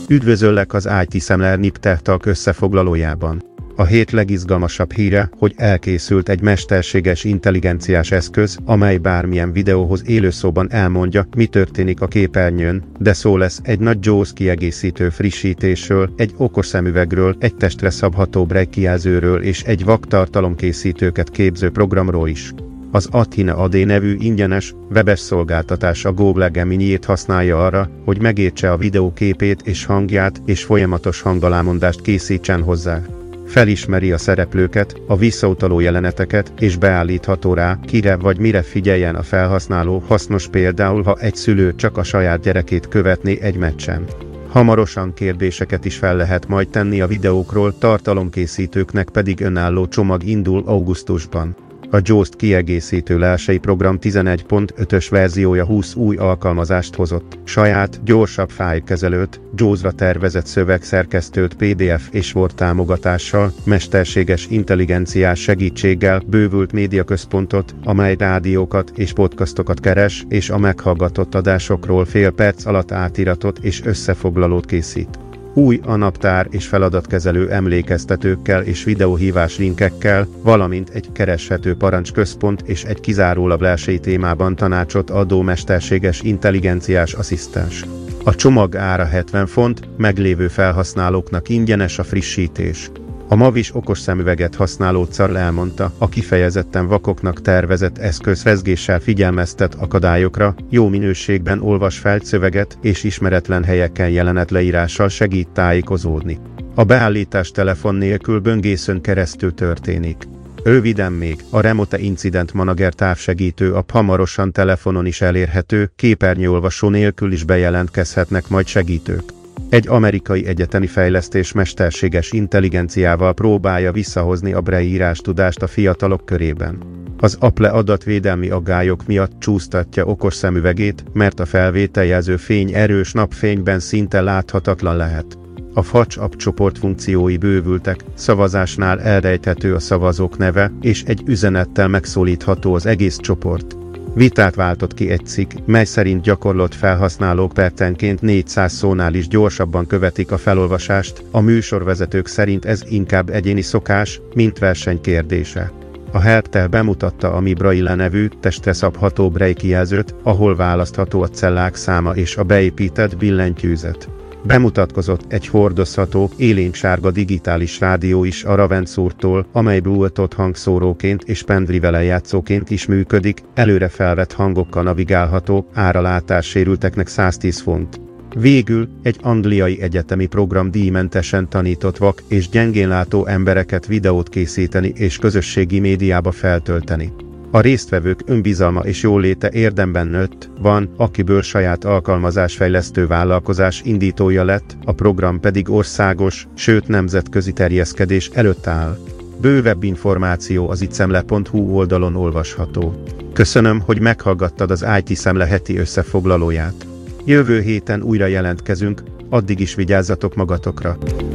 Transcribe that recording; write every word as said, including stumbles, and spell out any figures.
Üdvözöllek az i té Szemle Tech Talk összefoglalójában. A hét legizgalmasabb híre, hogy elkészült egy mesterséges intelligenciás eszköz, amely bármilyen videóhoz élőszóban elmondja, mi történik a képernyőn, de szó lesz egy nagy JAWS kiegészítő frissítésről, egy okos szemüvegről, egy testre szabható braille kijelzőről és egy vaktartalomkészítőket képző programról is. Az Athena á dé nevű ingyenes, webes szolgáltatás a Google Gemini-t használja arra, hogy megértse a videó képét és hangját és folyamatos hangalámondást készítsen hozzá. Felismeri a szereplőket, a visszautaló jeleneteket és beállítható rá, kire vagy mire figyeljen a felhasználó, hasznos például, ha egy szülő csak a saját gyerekét követné egy meccsen. Hamarosan kérdéseket is fel lehet majd tenni a videókról, tartalomkészítőknek pedig önálló csomag indul augusztusban. A JAWS-t kiegészítő lelsei program tizenegy pont ötös verziója húsz új alkalmazást hozott, saját, gyorsabb fájlkezelőt, JAWS-ra tervezett szövegszerkesztőt pé dé ef és Word támogatással, mesterséges intelligenciás segítséggel, bővült médiaközpontot, amely rádiókat és podcastokat keres, és a meghallgatott adásokról fél perc alatt átiratot és összefoglalót készít. Új a naptár és feladatkezelő emlékeztetőkkel és videóhívás linkekkel, valamint egy kereshető parancsközpont és egy kizárólag lelsei témában tanácsot adó mesterséges intelligenciás asszisztens. A csomag ára hetven font, meglévő felhasználóknak ingyenes a frissítés. A Mavis okos szemüveget használó Carl elmondta, a kifejezetten vakoknak tervezett eszköz rezgéssel figyelmeztet akadályokra, jó minőségben olvas felszöveget és ismeretlen helyeken jelenet leírással segít tájékozódni. A beállítás telefon nélkül böngészőn keresztül történik. Röviden még, a Remote Incident Manager távsegítő app hamarosan telefonon is elérhető, képernyőolvasó nélkül is bejelentkezhetnek majd segítők. Egy amerikai egyetemi fejlesztés mesterséges intelligenciával próbálja visszahozni a braille írástudást a fiatalok körében. Az Apple adatvédelmi aggályok miatt csúsztatja okos szemüvegét, mert a felvételjelző fény erős napfényben szinte láthatatlan lehet. A Fatch app csoport funkciói bővültek, szavazásnál elrejthető a szavazók neve, és egy üzenettel megszólítható az egész csoport. Vitát váltott ki egy cikk, mely szerint gyakorlott felhasználók percenként négyszáz szónál is gyorsabban követik a felolvasást, a műsorvezetők szerint ez inkább egyéni szokás, mint verseny kérdése. A Helptel bemutatta a Mi Braille nevű, testre szabható braille kijelzőt, ahol választható a cellák száma és a beépített billentyűzet. Bemutatkozott egy hordozható, élénksárga digitális rádió is a Ravensburgtól, amely Bluetooth hangszóróként és pendrive lejátszóként is működik, előre felvett hangokkal navigálható, ára látássérülteknek száztíz font. Végül egy angliai egyetemi program díjmentesen tanított vak és gyengénlátó embereket videót készíteni és közösségi médiába feltölteni. A résztvevők önbizalma és jóléte érdemben nőtt, van, akiből saját alkalmazásfejlesztő vállalkozás indítója lett, a program pedig országos, sőt nemzetközi terjeszkedés előtt áll. Bővebb információ az itszemle pont hu oldalon olvasható. Köszönöm, hogy meghallgattad az i té Szemle heti összefoglalóját. Jövő héten újra jelentkezünk, addig is vigyázzatok magatokra!